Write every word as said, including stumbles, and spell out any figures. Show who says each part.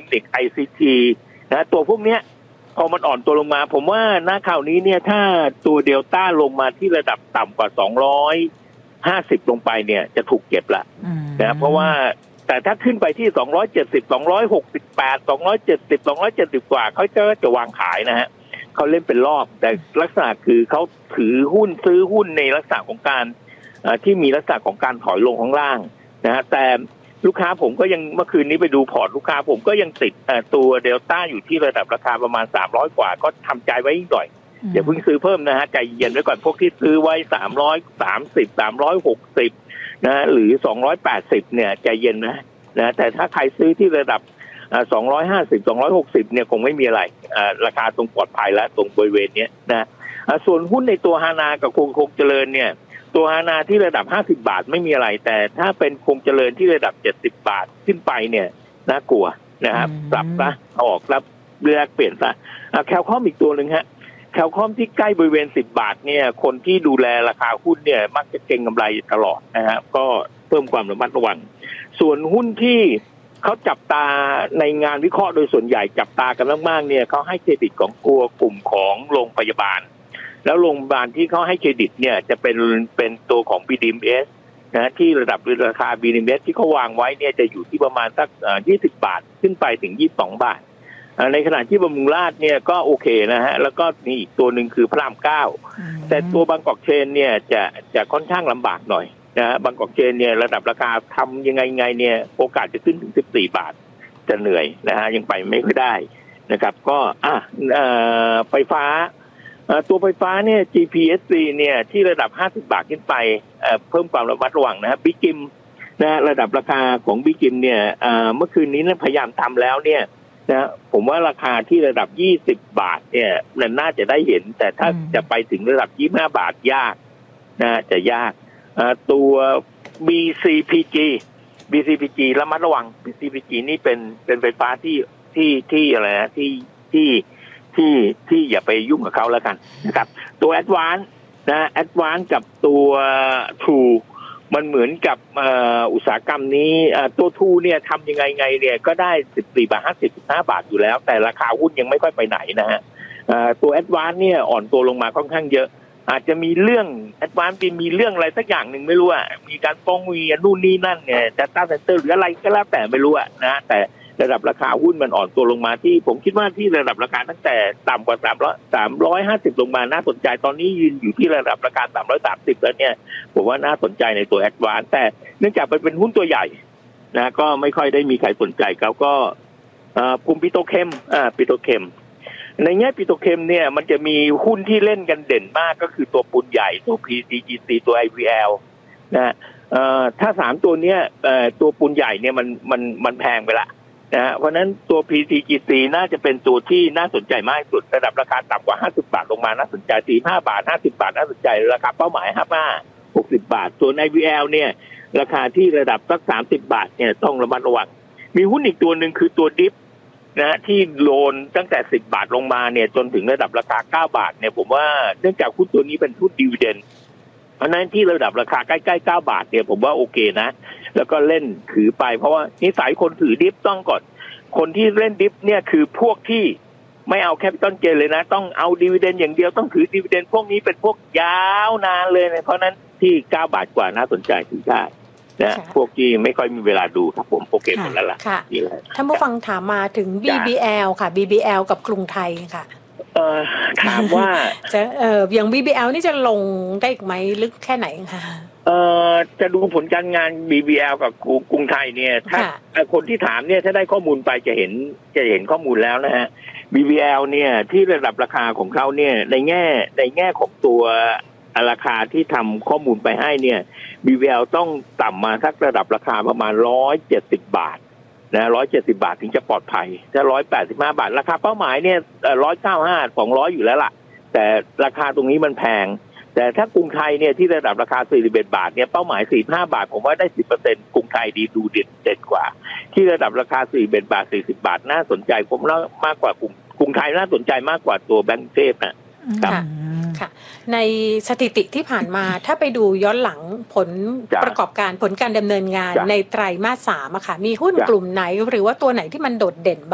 Speaker 1: นิค ไอ ซี ที นะตัวพวกเนี้ยพอมันอ่อนตัวลงมาผมว่าณข่าวนี้เนี่ยถ้าตัวเดลต้าลงมาที่ระดับต่ำกว่าสองร้อยห้าสิบลงไปเนี่ยจะถูกเก็บละนะเพราะว่าแต่ถ้าขึ้นไปที่สองร้อยเจ็ดสิบ สองร้อยหกสิบแปด สองร้อยเจ็ดสิบ สองร้อยเจ็ดสิบกว่าเขาจะจะวางขายนะฮะเขาเล่นเป็นรอบแต่ลักษณะคือเขาถือหุ้นซื้อหุ้นในลักษณะของการที่มีลักษณะของการถอยลงข้างล่างนะฮะแต่ลูกค้าผมก็ยังเมื่อคืนนี้ไปดูพอร์ตลูกค้าผมก็ยังติดตัวเดลต้าอยู่ที่ระดับราคาประมาณสามร้อยกว่าก็ทำใจไว้อีกหน่อยอย่าเพิ่งซื้อเพิ่มนะฮะใจเย็นไว้ก่อนพวกที่ซื้อไว้สามร้อยสามสิบ สามร้อยหกสิบนะหรือสองร้อยแปดสิบเนี่ยใจเย็นนะนะแต่ถ้าใครซื้อที่ระดับสองร้อยห้าสิบ สองร้อยหกสิบเนี่ยคงไม่มีอะไรราคาตรงปลอดภัยแล้วตรงบริเวณนี้นะส่วนหุ้นในตัวฮานากับคงคงเจริญเนี่ยตัวฮานาที่ระดับห้าสิบบาทไม่มีอะไรแต่ถ้าเป็นคงเจริญที่ระดับเจ็ดสิบบาทขึ้นไปเนี่ยน่ากลัวนะครับปรับซะออกรับเลือกเปลี่ยนซะแคลคอมอีกตัวหนึ่งฮะแคลคอมที่ใกล้บริเวณสิบบาทเนี่ยคนที่ดูแลราคาหุ้นเนี่ยมักจะเก็งกำไรตลอดนะครับก็เพิ่มความระมัดระวังส่วนหุ้นที่เขาจับตาในงานวิเคราะห์โดยส่วนใหญ่จับตากันมากๆเนี่ยเขาให้เครดิตของตัวกลุ่มของโรงพยาบาลแล้วโรงพยาบาลที่เขาให้เครดิตเนี่ยจะเป็นเป็นตัวของ บี ดี เอ็ม เอส นะที่ระดับราคา บี ดี เอ็ม เอส ที่เขาวางไว้เนี่ยจะอยู่ที่ประมาณสักยี่สิบบาทขึ้นไปถึงยี่สิบสองบาทในขณะที่บำรุงราษฎร์เนี่ยก็โอเคนะฮะแล้วก็มีอีกตัวหนึ่งคือพระรามเก้าแต่ตัวบางกอกเชนเนี่ยจะจะค่อนข้างลำบากหน่อยนะบางกอกเชนเนี่ยระดับราคาทำยังไงไงเนี่ยโอกาสจะขึ้นถึงสิบสี่บาทจะเหนื่อยนะฮะยังไปไม่ค่อยได้นะครับก็อ่ะไฟฟ้าตัวไฟฟ้าเนี่ย จี พี เอส ซี เนี่ยที่ระดับห้าสิบบาทขึ้นไปเพิ่มความระมัดระวังนะครับบิ๊กจิมนะระดับราคาของบิ๊กจิมเนี่ยเมื่อคืนนี้นะพยายามทำแล้วเนี่ยนะผมว่าราคาที่ระดับยี่สิบบาทเนี่ยน่าจะได้เห็นแต่ถ้าจะไปถึงระดับยี่สิบห้าบาทยากนะจะยากตัว บี ซี พี จี บี ซี พี จี ระมัดระวัง บี ซี พี จี นี่เป็นเป็นไฟฟ้าที่ที่ที่อะไรนะที่ที่ที่ที่อย่าไปยุ่งกับเขาแล้วกันนะครับตัว Advance นะ Advance กับตัว True มันเหมือนกับอุตสาหกรรมนี้ตัว True เนี่ยทำยังไงไงเนี่ยก็ได้สิบสี่บาทห้าสิบ สิบห้าบาทอยู่แล้วแต่ราคาหุ้นยังไม่ค่อยไปไหนนะฮะตัว Advance เนี่ยอ่อนตัวลงมาค่อนข้างเยอะอาจจะมีเรื่อง Advance มีเรื่องอะไรสักอย่างหนึ่งไม่รู้อ่ะมีการฟ้องมีนู่นนี่นั่นเนี่ย Data Center หรืออะไรก็แล้วแต่ไม่รู้อ่ะนะแต่ระดับราคาหุ้นมันอ่อนตัวลงมาที่ผมคิดว่าที่ระดับราคาตั้งแต่ต่ำกว่าสามร้อย สามร้อยห้าสิบลงมาน่าสนใจตอนนี้ยืนอยู่ที่ระดับราคาสามร้อยสามสิบแล้วเนี่ยผมว่าน่าสนใจในตัว Advance แต่เนื่องจากมันเป็นหุ้นตัวใหญ่นะก็ไม่ค่อยได้มีใครสนใจเขาก็กลุ่มปิโตรเคมอ่าปิโตรเคมในแง่ปิโตรเคมเนี่ยมันจะมีหุ้นที่เล่นกันเด่นมากก็คือตัวปูนใหญ่ตัว พี ซี จี ซี ตัว ไอ วี แอล นะถ้าสามตัวเนี้ยตัวปูนใหญ่เนี่ยมันมันมันแพงไปละนะเพราะนั้นตัว พี ซี จี ซี น่าจะเป็นตัวที่น่าสนใจมากที่สุดระดับราคาต่ำกว่าห้าสิบบาทลงมาน่าสนใจสี่สิบห้าบาทห้าสิบบาทน่าสนใจราคาเป้าหมายห้าสิบห้า หกสิบบาทส่วน ไอ วี แอล เนี่ยราคาที่ระดับสักสามสิบบาทเนี่ยต้องระมัดระวังมีหุ้นอีกตัวหนึ่งคือตัวดิฟนะที่โลนตั้งแต่สิบบาทลงมาเนี่ยจนถึงระดับราคาเก้าบาทเนี่ยผมว่าเนื่องจากหุ้นตัวนี้เป็นหุ้นดิวิเดนด์เพราะนั้นที่ระดับราคาใกล้ๆเก้าบาทเนี่ยผมว่าโอเคนะแล้วก็เล่นถือไปเพราะว่านิสัยคนถือดิฟต้องก่อนคนที่เล่นดิฟเนี่ยคือพวกที่ไม่เอาแคปิตอลเกนเลยนะต้องเอาดิวิเดนด์อย่างเดียวต้องถือดิวิเดนด์พวกนี้เป็นพวกยาวนานเลยนะเพราะนั้นที่เก้าบาทกว่าน่าสนใจถือได้นะพวกที่ไม่ค่อยมีเวลาดูครับผมโอเคหมดแล้วล่ะ
Speaker 2: นี่แหละท่านผู้ฟังถามมาถึง บี บี แอล ค่ะ บี บี แอล กับกรุงไทยค่ะ
Speaker 1: เออถามว่า
Speaker 2: จะเอ่ออย่าง บี บี แอล นี่จะลงได้อีกไหมลึกแค่ไหนคะ
Speaker 1: เอ่อจะดูผลการงาน บี บี แอล กับกรุงไทยเนี่ยถ้าคนที่ถามเนี่ยถ้าได้ข้อมูลไปจะเห็นจะเห็นข้อมูลแล้วนะฮะ บี บี แอล เนี่ยที่ระดับราคาของเขาเนี่ยในแง่ในแง่ของตัวราคาที่ทำข้อมูลไปให้เนี่ย บี บี แอล ต้องต่ำมาสักระดับราคาประมาณหนึ่งร้อยเจ็ดสิบบาทนะหนึ่งร้อยเจ็ดสิบบาทถึงจะปลอดภัยถ้าหนึ่งร้อยแปดสิบห้าบาทราคาเป้าหมายเนี่ยหนึ่งร้อยเก้าสิบห้า สองร้อยอยู่แล้วล่ะแต่ราคาตรงนี้มันแพงแต่ถ้ากรุงไทยเนี่ยที่ระดับราคาสี่สิบเอ็ดบาทเนี่ยเป้าหมายสี่สิบห้าบาทผมว่าได้ สิบเปอร์เซ็นต์ กรุงไทยดีดูเด่นเด่นกว่าที่ระดับราคาสี่สิบเอ็ดบาทสี่สิบบาทน่าสนใจผมว่ามากกว่ากรุงกรุงไทยน่าสนใจมากกว่าตัวแบงก์เทพนะครับ
Speaker 2: ค่ะในสถิติที่ผ่านมาถ้าไปดูย้อนหลังผลประกอบการผลการดำเนินงานในไตรมาสสามอะค่ะมีหุ้นกลุ่มไหนหรือว่าตัวไหนที่มันโดดเด่น